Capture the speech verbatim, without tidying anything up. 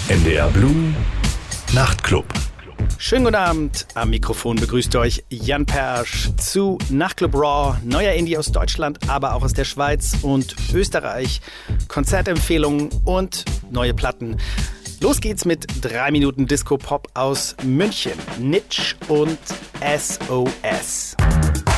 N D R Blue Nachtclub. Schönen guten Abend. Am Mikrofon begrüßt euch Jan Persch zu Nachtclub Raw. Neuer Indie aus Deutschland, aber auch aus der Schweiz und Österreich. Konzertempfehlungen und neue Platten. Los geht's mit drei Minuten Disco-Pop aus München. Nitsch und S O S.